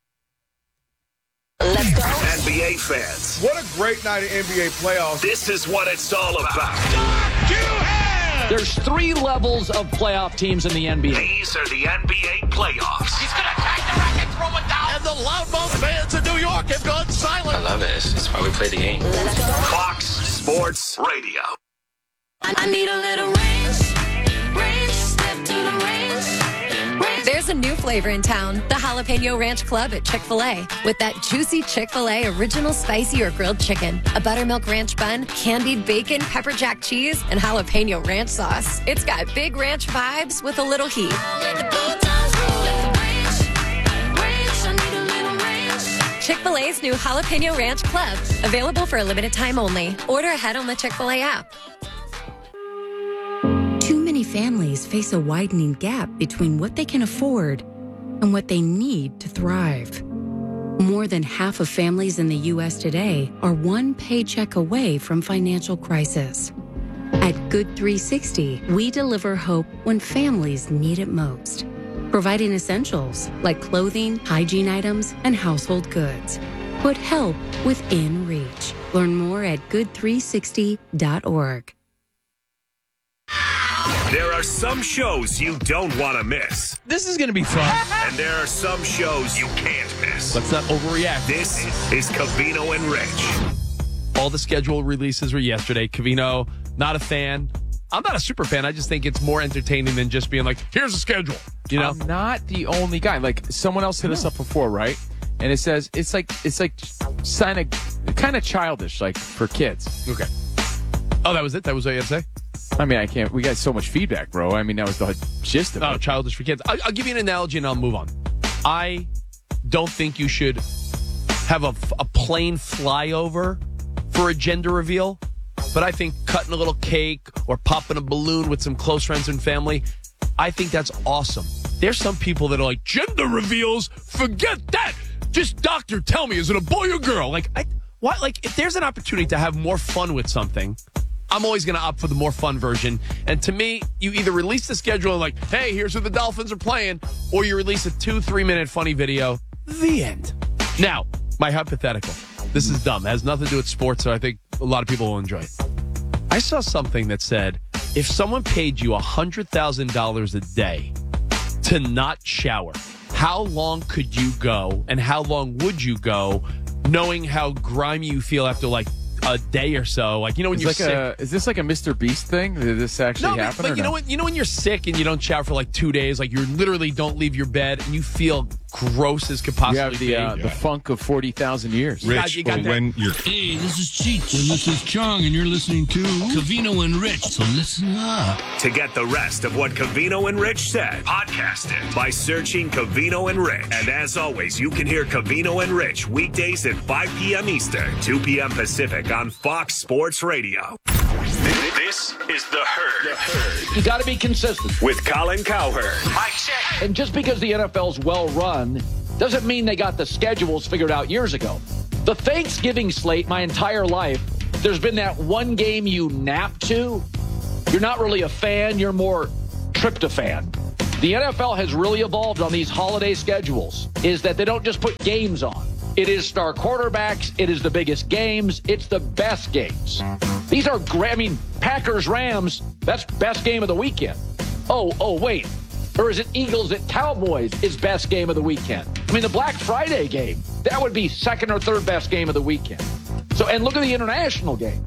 Let's go. NBA fans. What a great night of NBA playoffs. This is what it's all about. There's 3 levels of playoff teams in the NBA. These are the NBA playoffs. He's going to attack the racket, throw it down. And the loudmouth fans in New York have gone silent. I love it. It's why we play the game. Fox Sports Radio. I need a little range, step to the range. There's a new flavor in town, the Jalapeno Ranch Club at Chick-fil-A. With that juicy Chick-fil-A original spicy or grilled chicken, a buttermilk ranch bun, candied bacon, pepper jack cheese, and jalapeno ranch sauce. It's got big ranch vibes with a little heat. Chick-fil-A's new Jalapeno Ranch Club, available for a limited time only. Order ahead on the Chick-fil-A app. Too many families face a widening gap between what they can afford and what they need to thrive. More than half of families in the U.S. today are one paycheck away from financial crisis. At Good 360, we deliver hope when families need it most, providing essentials like clothing, hygiene items, and household goods. Put help within reach. Learn more at good360.org. There are some shows you don't want to miss. This is going to be fun. And there are some shows you can't miss. Let's not overreact. This is Covino and Rich. All the schedule releases were yesterday. Covino, not a fan. I'm not a super fan. I just think it's more entertaining than just being like, here's the schedule. You know? I'm not the only guy. Like, someone else hit us up before, right? And it says it's like kind of childish, like for kids. Okay. Oh, that was it? That was what you had to say? I mean, we got so much feedback, bro. I mean, that was the gist of it. Oh, childish for kids. I'll give you an analogy and I'll move on. I don't think you should have a plane flyover for a gender reveal, but I think cutting a little cake or popping a balloon with some close friends and family, I think that's awesome. There's some people that are like, gender reveals, forget that. Just doctor, tell me, is it a boy or girl? Like, if there's an opportunity to have more fun with something, I'm always going to opt for the more fun version. And to me, you either release the schedule and like, hey, here's who the Dolphins are playing, or you release a 2-3 minute funny video. The end. Now, my hypothetical. This is dumb. It has nothing to do with sports, so I think a lot of people will enjoy it. I saw something that said, If someone paid you $100,000 a day to not shower, how long could you go and how long would you go knowing how grimy you feel after like a day or so? Like, when you're sick. Is this like a Mr. Beast thing? Did this actually happen? But you know when you're sick and you don't shower for like 2 days, like you literally don't leave your bed and you feel gross as could possibly you have the funk of 40,000 years. Rich, you got when you're... Hey, this is Cheech. And this is Chong, and you're listening to Covino and Rich. So listen up. To get the rest of what Covino and Rich said, podcast it by searching Covino and Rich. And as always, you can hear Covino and Rich weekdays at 5 p.m. Eastern, 2 p.m. Pacific on Fox Sports Radio. This is The Herd. You got to be consistent. With Colin Cowherd. Mike check. And just because the NFL's well run doesn't mean they got the schedules figured out years ago. The Thanksgiving slate, my entire life, there's been that one game you nap to. You're not really a fan. You're more tryptophan. The NFL has really evolved on these holiday schedules, is that they don't just put games on. It is star quarterbacks. It is the biggest games. It's the best games. These are great. I mean, Packers-Rams, that's best game of the weekend. Oh, wait. Or is it Eagles at Cowboys is best game of the weekend? I mean, the Black Friday game, that would be second or third best game of the weekend. So, and look at the international games.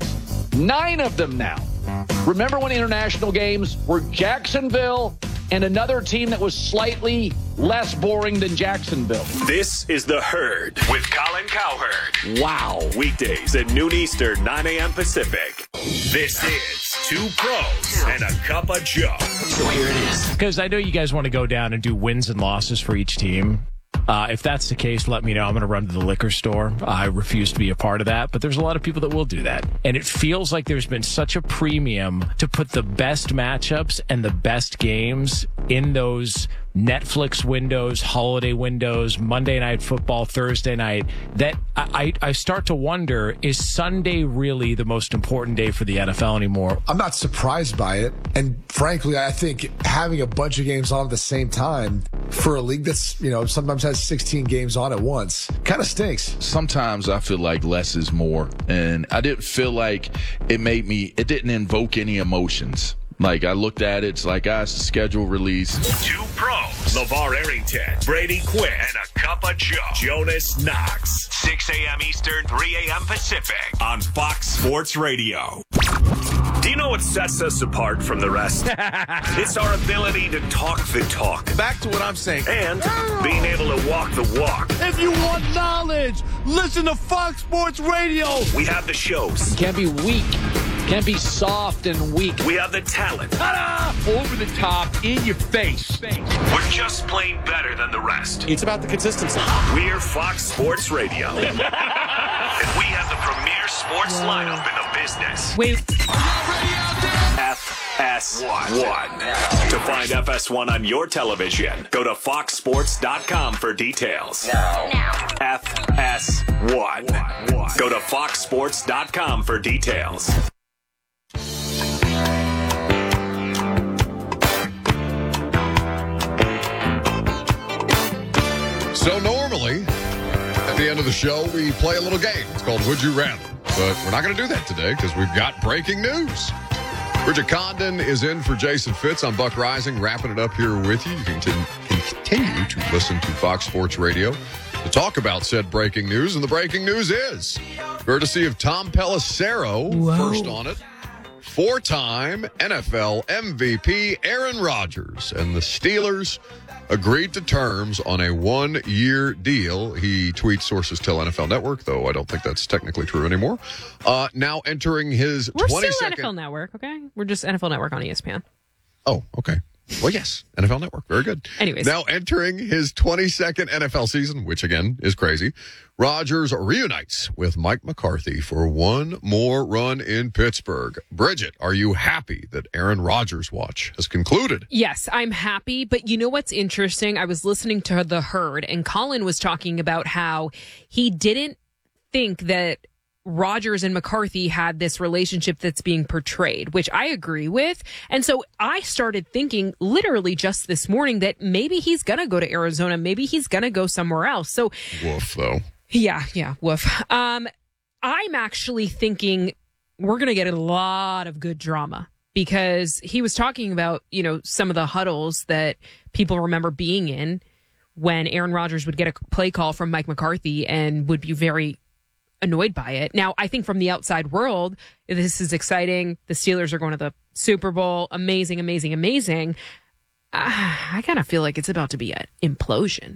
9 of them now. Remember when international games were Jacksonville and another team that was slightly less boring than Jacksonville? This is The Herd with Colin Cowherd. Wow. Weekdays at noon Eastern, 9 a.m. Pacific. This is Two Pros and a Cup of Joe. So here it is. Because I know you guys want to go down and do wins and losses for each team. If that's the case, let me know. I'm going to run to the liquor store. I refuse to be a part of that, but there's a lot of people that will do that. And it feels like there's been such a premium to put the best matchups and the best games in those Netflix windows, holiday windows, Monday Night Football, Thursday night, that I start to wonder, is Sunday really the most important day for the NFL anymore? I'm not surprised by it. And frankly, I think having a bunch of games on at the same time for a league that's, sometimes has 16 games on at once kind of stinks. Sometimes I feel like less is more. And I didn't feel like it didn't invoke any emotions. Like, I looked at it, it's like, it's the schedule release. Two Pros, LeVar Arrington, Brady Quinn, and a Cup of Joe, Jonas Knox. 6 a.m. Eastern, 3 a.m. Pacific on Fox Sports Radio. Do you know what sets us apart from the rest? It's our ability to talk the talk. Back to what I'm saying. And being able to walk the walk. If you want knowledge, listen to Fox Sports Radio. We have the shows. You can't be weak. Can't be soft and weak. We have the talent. Ta-da! Over the top, in your face. We're just plain better than the rest. It's about the consistency. We're Fox Sports Radio. And we have the premier sports lineup in the business. Wait. FS1. To find FS1 on your television, go to foxsports.com for details. Now. FS1. Go to foxsports.com for details. So normally, at the end of the show, we play a little game. It's called Would You Rather. But we're not going to do that today because we've got breaking news. Bridget Condon is in for Jason Fitz. I'm Buck Rising, wrapping it up here with you. You can continue to listen to Fox Sports Radio to talk about said breaking news. And the breaking news is courtesy of Tom Pelissero, first on it. 4-time NFL MVP Aaron Rodgers and the Steelers agreed to terms on a 1-year deal. He tweets, sources tell NFL Network, though I don't think that's technically true anymore. Now entering his 22nd... We're still NFL Network, okay? We're just NFL Network on ESPN. Oh, okay. Well, yes, NFL Network. Very good. Anyways. Now entering his 22nd NFL season, which again is crazy, Rodgers reunites with Mike McCarthy for one more run in Pittsburgh. Bridget, are you happy that Aaron Rodgers' watch has concluded? Yes, I'm happy. But you know what's interesting? I was listening to The Herd, and Colin was talking about how he didn't think that Rodgers and McCarthy had this relationship that's being portrayed, which I agree with. And so I started thinking literally just this morning that maybe he's going to go to Arizona. Maybe he's going to go somewhere else. So woof, though. Yeah, woof. I'm actually thinking we're going to get a lot of good drama because he was talking about, some of the huddles that people remember being in when Aaron Rodgers would get a play call from Mike McCarthy and would be very annoyed by it. Now, I think from the outside world, this is exciting. The Steelers are going to the Super Bowl. Amazing, amazing, amazing. I kind of feel like it's about to be an implosion.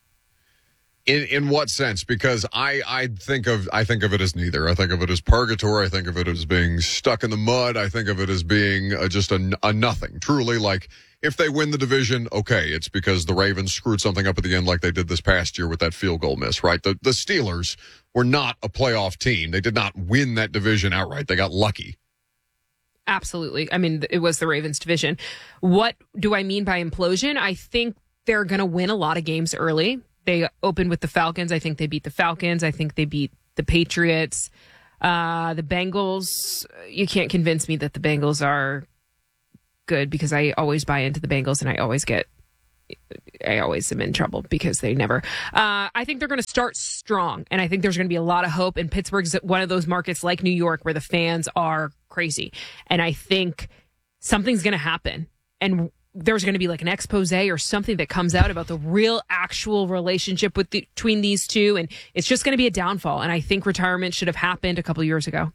In what sense? Because I think of it as neither. I think of it as purgatory. I think of it as being stuck in the mud. I think of it as being just a nothing. Truly, like, if they win the division, okay, it's because the Ravens screwed something up at the end like they did this past year with that field goal miss, right? The Steelers were not a playoff team. They did not win that division outright. They got lucky. Absolutely. I mean, it was the Ravens division. What do I mean by implosion? I think they're going to win a lot of games early. They opened with the Falcons. I think they beat the Falcons. I think they beat the Patriots. The Bengals, you can't convince me that the Bengals are good, because I always buy into the Bengals and I always am in trouble because they never. I think they're going to start strong, and I think there's going to be a lot of hope. And Pittsburgh's one of those markets like New York where the fans are crazy. And I think something's going to happen. And there's going to be like an expose or something that comes out about the real actual relationship between these two. And it's just going to be a downfall. And I think retirement should have happened a couple years ago.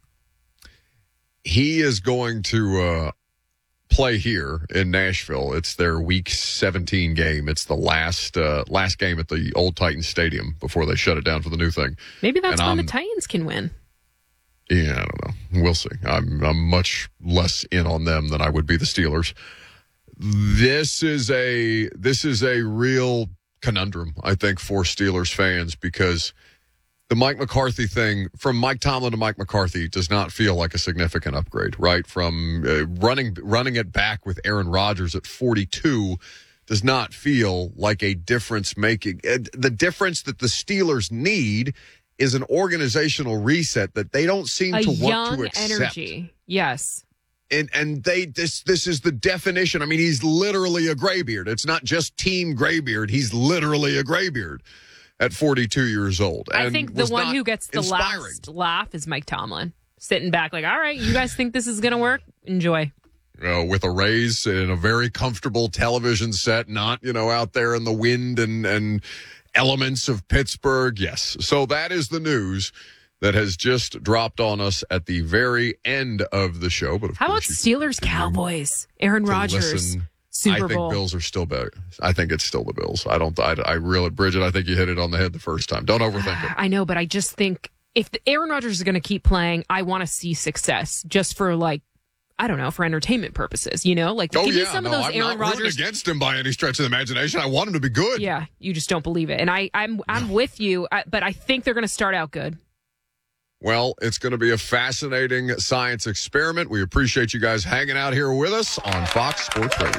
He is going to play here in Nashville. It's their Week 17 game. It's the last game at the old Titans Stadium before they shut it down for the new thing. Maybe that's when the Titans can win. Yeah, I don't know. We'll see. I'm much less in on them than I would be the Steelers. This is a real conundrum, I think, for Steelers fans, because the Mike McCarthy thing, from Mike Tomlin to Mike McCarthy, does not feel like a significant upgrade, right? From running it back with Aaron Rodgers at 42 does not feel like a difference-making. The difference that the Steelers need is an organizational reset that they don't seem to want to accept. Energy, yes. And this is the definition. I mean, he's literally a graybeard. It's not just team graybeard. He's literally a graybeard at 42 years old. I think the one who gets the last laugh is Mike Tomlin, sitting back like, all right, you guys think this is going to work? Enjoy. With a raise in a very comfortable television set, not, out there in the wind and elements of Pittsburgh. Yes. So that is the news that has just dropped on us at the very end of the show. But how about Steelers Cowboys? Aaron Rodgers. Super Bowl. I think Bills are still better. I think it's still the Bills. I really, Bridget, I think you hit it on the head the first time. Don't overthink it. I know, but I just think if Aaron Rodgers is going to keep playing, I want to see success just for for entertainment purposes, give me some of those Aaron Rodgers. I'm not rooting against him by any stretch of the imagination. I want him to be good. Yeah, you just don't believe it. And I'm with you, but I think they're going to start out good. Well, it's going to be a fascinating science experiment. We appreciate you guys hanging out here with us on Fox Sports Radio.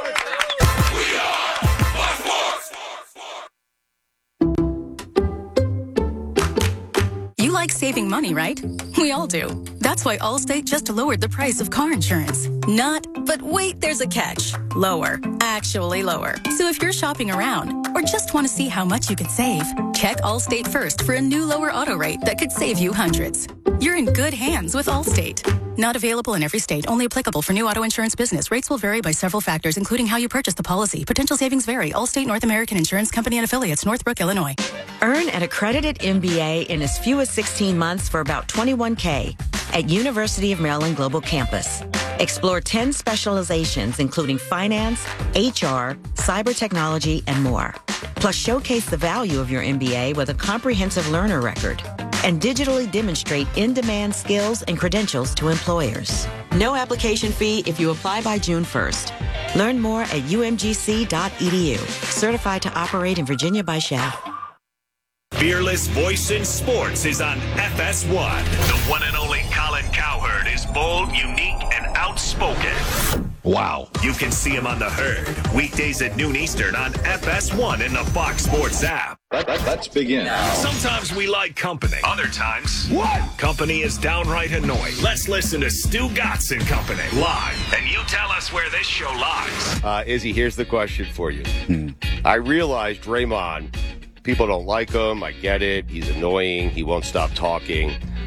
You like saving money, right? We all do. That's why Allstate just lowered the price of car insurance. Not, but wait, there's a catch. Lower. Actually lower. So if you're shopping around or just want to see how much you could save, check Allstate first for a new lower auto rate that could save you hundreds. You're in good hands with Allstate. Not available in every state. Only applicable for new auto insurance business. Rates will vary by several factors, including how you purchase the policy. Potential savings vary. Allstate North American Insurance Company and Affiliates, Northbrook, Illinois. Earn an accredited MBA in as few as 16 months for about $21K at University of Maryland Global Campus. Explore 10 specializations, including finance, HR, cyber technology, and more. Plus, showcase the value of your MBA with a comprehensive learner record and digitally demonstrate in-demand skills and credentials to employers. No application fee if you apply by June 1st. Learn more at umgc.edu. Certified to operate in Virginia by SHAP. Fearless Voice in Sports is on FS1. The one and only Colin Cowherd is bold, unique, and outspoken. Wow. You can see him on The Herd, weekdays at noon Eastern on FS1 and the Fox Sports app. Let's begin. Sometimes we like company. Other times, company is downright annoying. Let's listen to Stu Gatz and Company live, and you tell us where this show lies. Izzy, here's the question for you. I realize Draymond, people don't like him. I get it. He's annoying. He won't stop talking.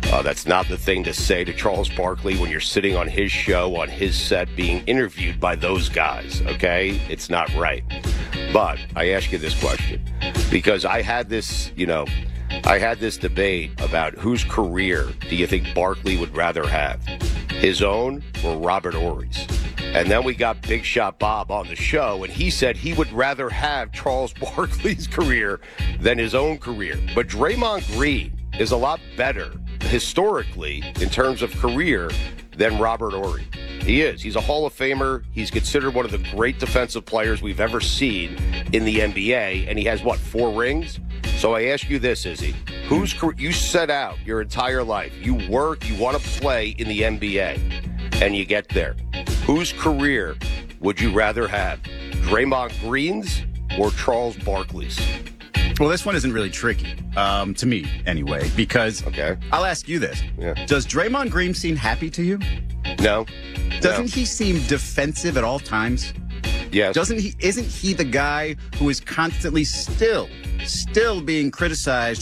That's not the thing to say to Charles Barkley when you're sitting on his show, on his set, being interviewed by those guys, okay? It's not right. But I ask you this question because I had this debate about whose career do you think Barkley would rather have, his own or Robert Horry's? And then we got Big Shot Bob on the show, and he said he would rather have Charles Barkley's career than his own career. But Draymond Green is a lot better historically in terms of career than Robert Horry. He is. He's a Hall of Famer. He's considered one of the great defensive players we've ever seen in the NBA, and he has, 4 rings? So I ask you this, Izzy. You set out your entire life. You work, you want to play in the NBA, and you get there. Whose career would you rather have? Draymond Green's or Charles Barkley's? Well, this one isn't really tricky, to me anyway, because I'll ask you this. Yeah. Does Draymond Green seem happy to you? No. Doesn't he seem defensive at all times? Yes. Isn't he the guy who is constantly still being criticized